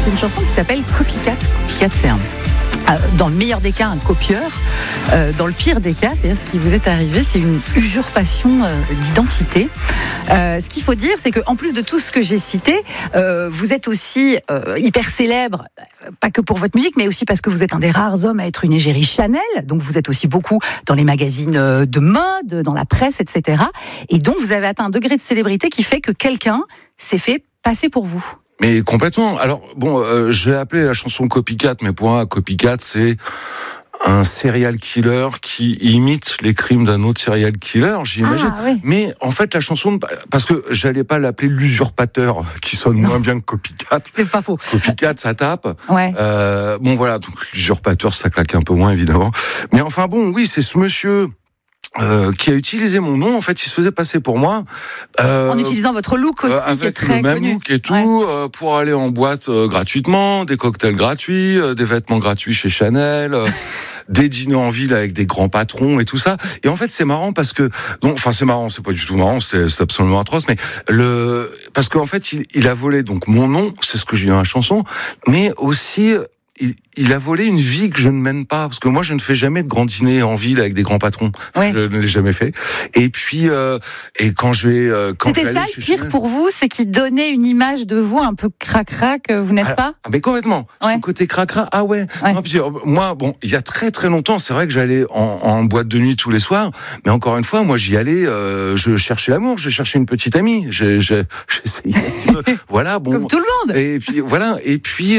c'est une chanson qui s'appelle Copycat. Copycat, c'est dans le meilleur des cas, un copieur. Dans le pire des cas, c'est-à-dire ce qui vous est arrivé, c'est une usurpation d'identité. Ce qu'il faut dire, c'est qu'en plus de tout ce que j'ai cité, vous êtes aussi hyper célèbre, pas que pour votre musique, mais aussi parce que vous êtes un des rares hommes à être une égérie Chanel. Donc vous êtes aussi beaucoup dans les magazines de mode, dans la presse, etc. Et donc vous avez atteint un degré de célébrité qui fait que quelqu'un s'est fait passer pour vous. Mais complètement. Alors, bon, je vais appeler la chanson Copycat, mais pour moi, Copycat, c'est un serial killer qui imite les crimes d'un autre serial killer, j'imagine. Ah, oui. Mais en fait, la chanson, parce que j'allais pas l'appeler l'usurpateur, qui sonne moins bien que Copycat. C'est pas faux. Copycat, ça tape. Ouais. Bon, voilà, donc l'usurpateur, ça claque un peu moins, évidemment. Mais enfin, bon, oui, c'est ce monsieur qui a utilisé mon nom. En fait, il se faisait passer pour moi. En utilisant votre look aussi, qui est très avec le même connu. look et tout, Ouais. pour aller en boîte gratuitement, des cocktails gratuits, des vêtements gratuits chez Chanel, des dîners en ville avec des grands patrons et tout ça. Et en fait, c'est marrant parce que, c'est marrant, c'est pas du tout marrant, c'est absolument atroce, mais parce qu'en fait, il a volé donc mon nom, c'est ce que j'ai dit dans la chanson, mais aussi, il a volé une vie que je ne mène pas, parce que moi je ne fais jamais de grands dîners en ville avec des grands patrons. Ouais. Je ne l'ai jamais fait. Et puis et quand je vais C'était ça le pire pour vous, c'est qu'il donnait une image de vous un peu crac-crac, vous n'êtes pas ? Ah, mais complètement. Ouais. Son côté cracra, ah ouais. Ouais. Non, puis, moi, bon, il y a très très longtemps, c'est vrai que j'allais en boîte de nuit tous les soirs, mais encore une fois, moi j'y allais, je cherchais l'amour, je cherchais une petite amie, j'essayais un petit peu, voilà, bon. Comme tout le monde. Et puis voilà, et puis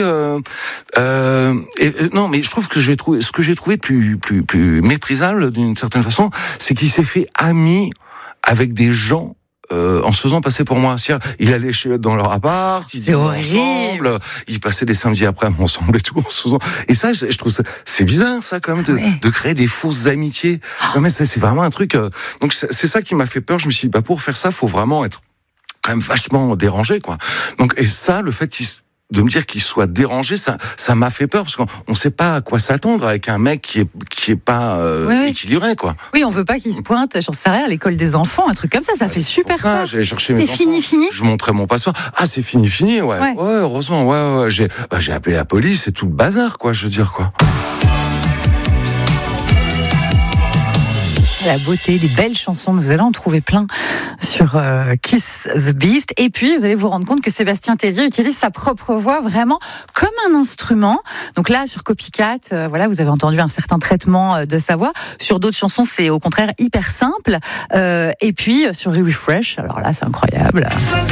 non, mais je trouve que ce que j'ai trouvé plus méprisable d'une certaine façon, c'est qu'il s'est fait ami avec des gens en se faisant passer pour moi. C'est-à-dire, il allait dans leur appart, ils dînaient ensemble, ils passaient des samedis après ensemble et tout. Et ça, je trouve ça, c'est bizarre ça quand même de créer des fausses amitiés. Non, mais c'est vraiment un truc. Donc c'est ça qui m'a fait peur. Je me suis dit, pour faire ça, faut vraiment être quand même vachement dérangé, quoi. Donc et ça, le fait de me dire qu'il soit dérangé, ça m'a fait peur parce qu'on ne sait pas à quoi s'attendre avec un mec qui est pas équilibré, quoi. Oui, on veut pas qu'il se pointe, j'en sais rien, à l'école des enfants, un truc comme ça fait super peur. J'allais chercher mes enfants. C'est fini. Je montrais mon passeport. Ah, c'est fini, ouais. Ouais, heureusement, ouais. J'ai appelé la police et tout le bazar, quoi, je veux dire, quoi. La beauté, des belles chansons, vous allez en trouver plein sur Kiss the Beast. Et puis, vous allez vous rendre compte que Sébastien Tellier utilise sa propre voix vraiment comme un instrument. Donc là, sur Copycat, vous avez entendu un certain traitement de sa voix. Sur d'autres chansons, c'est au contraire hyper simple. Et puis, sur Refresh, alors là, c'est incroyable.